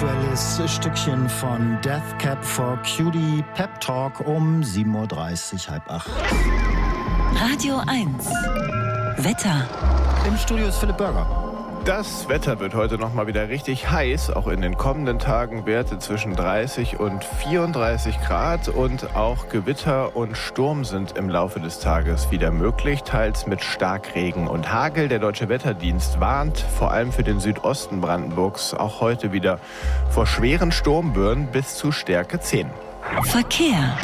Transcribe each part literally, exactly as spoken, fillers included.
aktuelles Stückchen von Death Cab for Cutie, Pep Talk um sieben Uhr dreißig, halb acht. Radio eins. Wetter. Im Studio ist Philipp Burger. Das Wetter wird heute noch mal wieder richtig heiß. Auch in den kommenden Tagen Werte zwischen dreißig und vierunddreißig Grad. Und auch Gewitter und Sturm sind im Laufe des Tages wieder möglich, teils mit Starkregen und Hagel. Der Deutsche Wetterdienst warnt vor allem für den Südosten Brandenburgs auch heute wieder vor schweren Sturmböen bis zu Stärke zehn. Verkehr.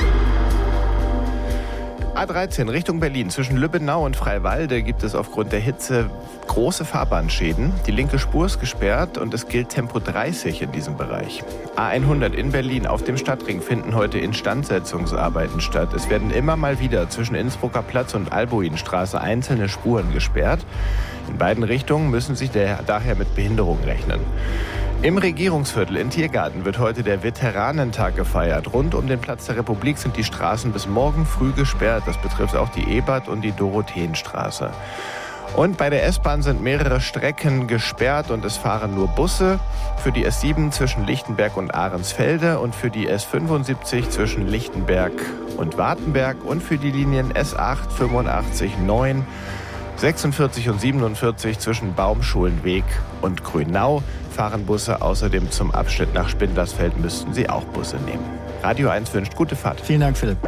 A dreizehn Richtung Berlin. Zwischen Lübbenau und Freiwalde gibt es aufgrund der Hitze große Fahrbahnschäden. Die linke Spur ist gesperrt und es gilt Tempo dreißig in diesem Bereich. A hundert in Berlin. Auf dem Stadtring finden heute Instandsetzungsarbeiten statt. Es werden immer mal wieder zwischen Innsbrucker Platz und Albuinstraße einzelne Spuren gesperrt. In beiden Richtungen müssen Sie daher mit Behinderung rechnen. Im Regierungsviertel in Tiergarten wird heute der Veteranentag gefeiert. Rund um den Platz der Republik sind die Straßen bis morgen früh gesperrt. Das betrifft auch die Ebert- und die Dorotheenstraße. Und bei der S-Bahn sind mehrere Strecken gesperrt und es fahren nur Busse. Für die S sieben zwischen Lichtenberg und Ahrensfelde und für die S fünfundsiebzig zwischen Lichtenberg und Wartenberg und für die Linien S acht, fünfundachtzig, neun, sechsundvierzig und siebenundvierzig zwischen Baumschulenweg und Grünau fahren Busse. Außerdem zum Abschnitt nach Spindlersfeld müssten Sie auch Busse nehmen. Radio eins wünscht gute Fahrt. Vielen Dank, Philipp.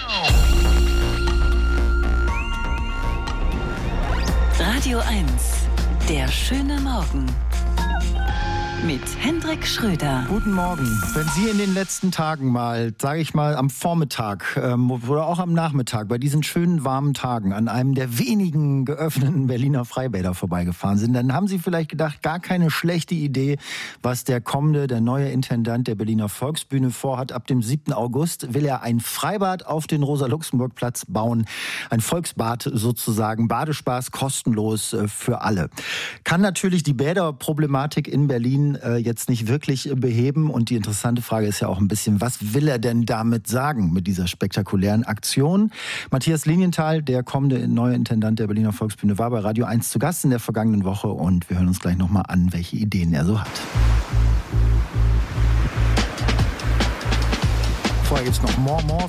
Radio eins. Der schöne Morgen. Mit Hendrik Schröder. Guten Morgen. Wenn Sie in den letzten Tagen mal, sage ich mal, am Vormittag ähm, oder auch am Nachmittag bei diesen schönen warmen Tagen an einem der wenigen geöffneten Berliner Freibäder vorbeigefahren sind, dann haben Sie vielleicht gedacht, gar keine schlechte Idee, was der kommende, der neue Intendant der Berliner Volksbühne vorhat. Ab dem siebten August will er ein Freibad auf den Rosa-Luxemburg-Platz bauen. Ein Volksbad sozusagen, Badespaß kostenlos äh, für alle. Kann natürlich die Bäderproblematik in Berlin jetzt nicht wirklich beheben. Und die interessante Frage ist ja auch ein bisschen, was will er denn damit sagen mit dieser spektakulären Aktion? Matthias Linienthal, der kommende neue Intendant der Berliner Volksbühne, war bei Radio eins zu Gast in der vergangenen Woche und wir hören uns gleich nochmal an, welche Ideen er so hat. Vorher gibt's noch More More